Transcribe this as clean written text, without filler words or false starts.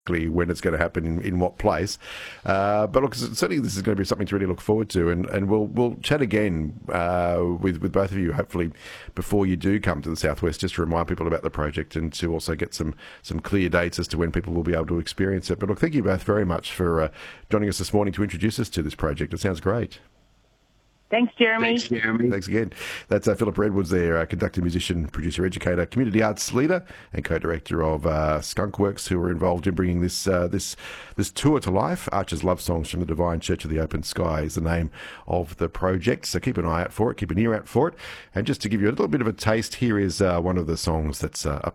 when it's going to happen in what place. But look, certainly this is going to be something to really look forward to, and we'll chat again with both of you, hopefully, before you do come to the Southwest, just to remind people about the project and to also get some clear dates as to when people will be able to experience it. But look, thank you both very much for joining us this morning to introduce us to this project. It sounds great. Thanks, Jeremy. Thanks, Jeremy. Thanks again. That's Philip Redwoods there, conductor, musician, producer, educator, community arts leader, and co-director of Skunkworks, who were involved in bringing this tour to life. Archer's Love Songs from the Divine Church of the Open Sky is the name of the project. So keep an eye out for it, keep an ear out for it. And just to give you a little bit of a taste, here is one of the songs that's up